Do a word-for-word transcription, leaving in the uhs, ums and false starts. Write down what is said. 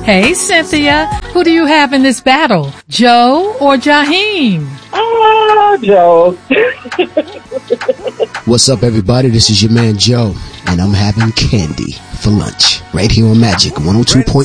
Hey, Cynthia. Who do you have in this battle, Joe or Jaheim? Ah, Joe. What's up, everybody? This is your man, Joe, and I'm having candy for lunch right here on Magic one oh two point